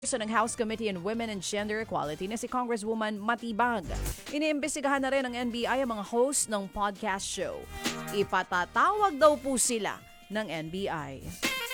Ng House Committee on Women and Gender Equality na si Congresswoman Matibag. Iniimbestigahan na rin ng NBI ang mga host ng podcast show. Ipatatawag daw po sila ng NBI.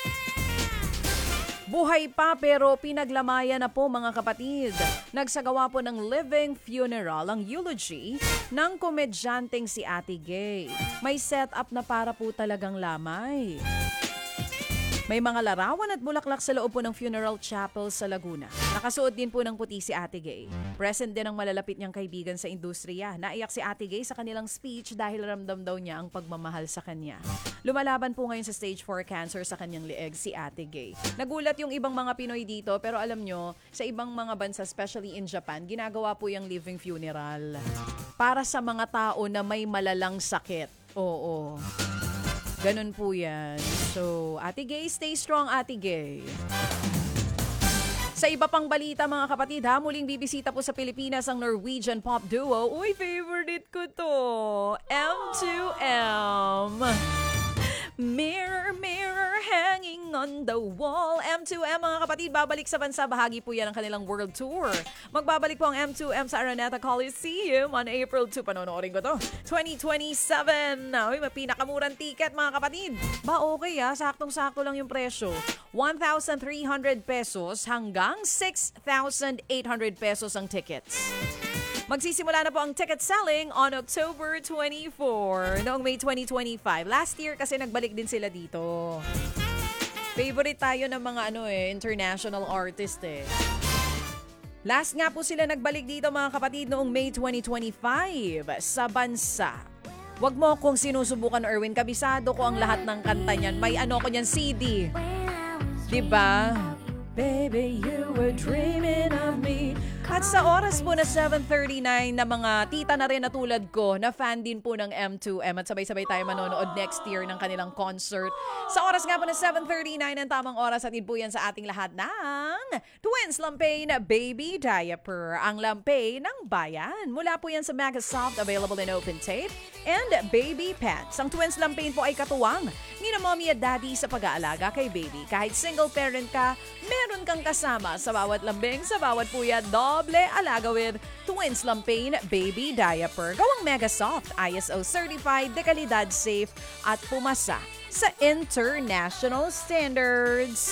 Buhay pa pero pinaglamayan na po mga kapatid. Nagsagawa po ng living funeral ang eulogy ng komedyanteng si Ate Gay. May setup na para po talagang lamay. May mga larawan at bulaklak sa loob po ng funeral chapel sa Laguna. Nakasuot din po ng puti si Ate Gay. Present din ang malalapit niyang kaibigan sa industriya. Naiyak si Ate Gay sa kanilang speech dahil ramdam daw niya ang pagmamahal sa kanya. Lumalaban po ngayon sa stage 4 cancer sa kanyang lieg si Ate Gay. Nagulat yung ibang mga Pinoy dito pero alam nyo, sa ibang mga bansa, especially in Japan, ginagawa po yung living funeral para sa mga tao na may malalang sakit. Oo. Ganun po yan. So, Ate Gay, stay strong, Ate Gay. Sa iba pang balita mga kapatid ha, muling bibisita po sa Pilipinas ang Norwegian pop duo. Uy, favorite ko to. M2M. Mirror, mirror, hanging on the wall. M2M mga kapatid, babalik sa bansa. Bahagi po yan ng kanilang world tour. Magbabalik po ang M2M sa Araneta Coliseum on April 2. Panonoorin ko to. 2027. Uy, may pinakamurang ticket mga kapatid. Ba okay ha, saktong-sakto lang yung presyo. 1,300 pesos hanggang 6,800 pesos ang tickets. Magsisimula na po ang ticket selling on October 24 noong May 2025. Last year kasi nagbalik din sila dito. Favorite tayo ng mga international artist eh. Last nga po sila nagbalik dito mga kapatid noong May 2025 sa bansa. Wag mo kung sinusubukan, Erwin. Kabisado ko ang lahat ng kanta niyan. May ko niyan CD. Diba? Baby, you were dreaming of me. At sa oras po na 7:39 na mga tita na rin na tulad ko na fan din po ng M2M at sabay-sabay tayo manonood next year ng kanilang concert. Sa oras nga po na 7:39 ang tamang oras at po yan sa ating lahat ng Twins Lampay na Baby Diaper. Ang lampay ng bayan. Mula po yan sa Megasoft, available in open tape, and Baby Pants. Ang Twins Lampay po ay katuwang ni na mommy at daddy sa pag-aalaga kay baby. Kahit single parent ka, meron kang kasama sa bawat lambing, sa bawat puyat, doble alaga with Twins Lampay Baby Diaper. Gawang Megasoft, ISO certified, dekalidad safe at pumasa sa international standards.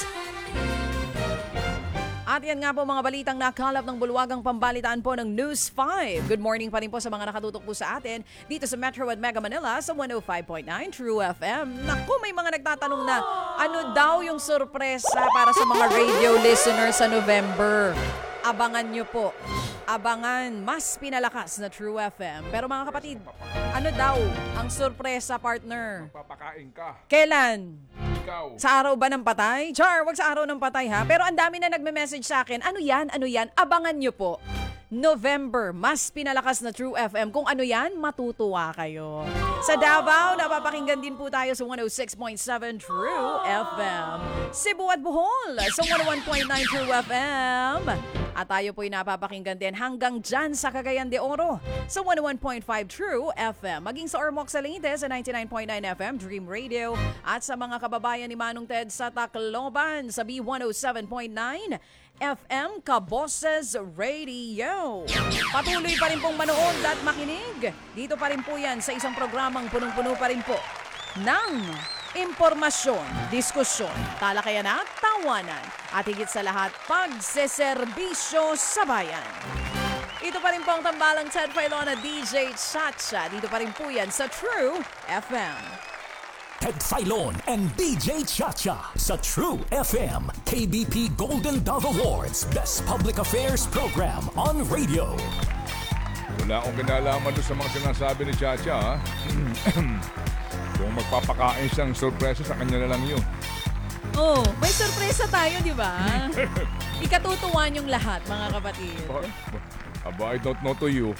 At yan nga po mga balitang nakalap ng bulwagang pambalitaan po ng News 5. Good morning pa rin po sa mga nakatutok po sa atin dito sa Metro at Mega Manila sa 105.9 True FM. Naku, may mga nagtatanong na ano daw yung sorpresa para sa mga radio listeners sa November. Abangan nyo po. Abangan, mas pinalakas na True FM. Pero mga kapatid, ano daw ang sorpresa, partner? Papakain ka. Kailan? Ikaw. Sa araw ba ng patay? Char, wag sa araw ng patay ha. Pero ang dami na nagme-message sa akin. Ano yan? Ano yan? Abangan nyo po. November, mas pinalakas na True FM. Kung ano yan, matutuwa kayo. Sa Davao, napapakinggan din po tayo sa 106.7 True FM. Cebu at Bohol sa 101.9 True FM. At tayo po'y napapakinggan din hanggang dyan sa Cagayan de Oro sa 101.5 True FM. Maging sa Ormoc sa Leyte sa 99.9 FM Dream Radio. At sa mga kababayan ni Manong Ted sa Tacloban sa B107.9 FM Kaboses Radio. Patuloy pa rin pong manood at makinig. Dito pa rin po yan sa isang programang punong-puno pa rin po ng impormasyon, diskusyon, talakayan at tawanan. At higit sa lahat, pagseserbisyo sa bayan. Ito pa rin po ang tambalang Ted Filon DJ Chacha. Dito pa rin po yan sa True FM. Ted Filon and DJ Chacha sa True FM, KBP Golden Dove Awards Best Public Affairs Program on Radio. Wala akong kinalaman doon sa mga sinasabi ni Chacha ha. Kung magpapakain siyang sorpresa sa kanya na lang yun. Oh, may sorpresa tayo, di ba? Ikatutuwan yung lahat, mga kapatid. Aba, I don't know to you.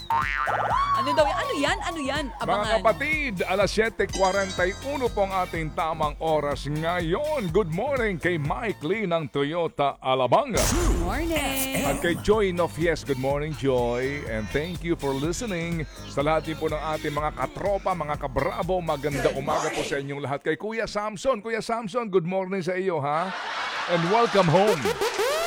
Ano daw yan? Ano yan? Ano yan? Abangan. Mga kapatid, alas 7:41 po ang ating tamang oras ngayon. Good morning kay Mike Lee ng Toyota Alabanga. Good morning. At kay Joy Nofies, good morning Joy. And thank you for listening. Sa lahat din po ng ating mga katropa, mga kabravo, maganda umaga po sa inyong lahat. Kay Kuya Samson, good morning sa iyo ha. And welcome home.